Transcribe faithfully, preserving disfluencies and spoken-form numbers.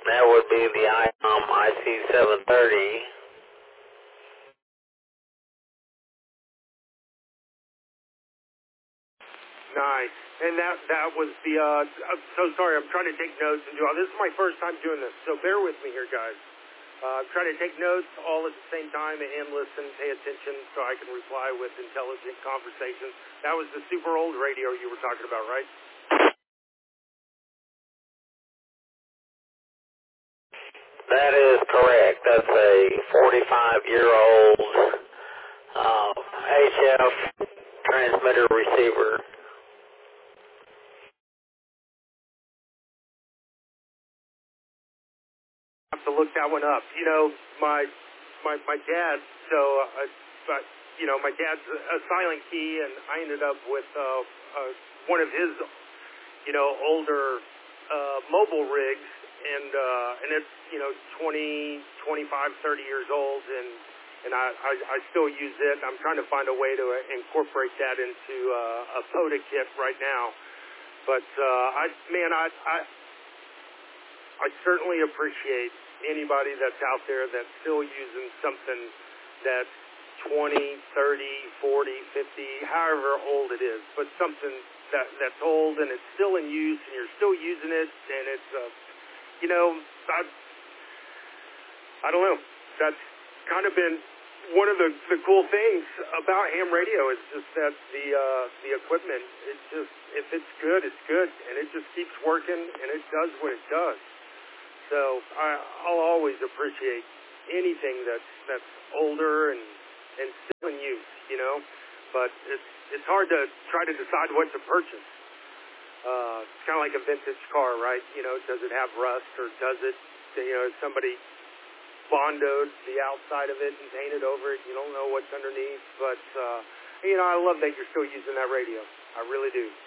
That would be the I C O M I C seven thirty. Nice. And that that was the, uh, I'm so sorry, I'm trying to take notes and do all, this is my first time doing this, so bear with me here, guys. Uh, I'm trying to take notes all at the same time and listen, pay attention so I can reply with intelligent conversations. That was the super old radio you were talking about, right? That is correct. That's a forty-five-year-old uh, H F transmitter receiver. I have to look that one up. You know, my my my dad. So, uh, but you know, my dad's a silent key, and I ended up with uh, uh, one of his, you know, older uh, mobile rigs, and uh, and it's you know twenty, twenty-five, thirty years old, and and I, I I still use it. I'm trying to find a way to incorporate that into uh, a POTA kit right now. But uh, I man, I I I certainly appreciate anybody that's out there that's still using something that's twenty, thirty, forty, fifty, however old it is, but something that that's old and it's still in use and you're still using it, and it's, uh, you know, I, I don't know. That's kind of been one of the, the cool things about ham radio is just that the uh, the equipment, it just, if it's good, it's good, and it just keeps working, and it does what it does. So I, I'll always appreciate anything that's that's older and and still in use, you know. But it's it's hard to try to decide what to purchase. Uh, it's kind of like a vintage car, right? You know, does it have rust or does it? You know, is somebody bondoed the outside of it and painted over it? You don't know what's underneath. But uh, you know, I love that you're still using that radio. I really do.